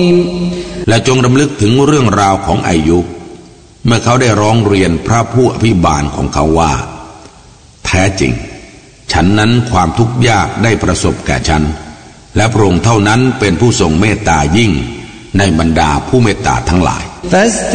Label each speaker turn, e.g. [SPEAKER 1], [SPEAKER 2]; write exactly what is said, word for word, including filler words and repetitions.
[SPEAKER 1] และจงรำลึกถึงเรื่องราวของอายุบเมื่อเขาได้ร้องเรียนพระผู้อภิบาลของเขาว่าแท้จริงฉันนั้นความทุกข์ยากได้ประสบแก่ฉันและพระองค์เท่านั้นเป็นผู้ทรงเมตตายิ่งในบรรดาผู้เมตตาทั้งหลาย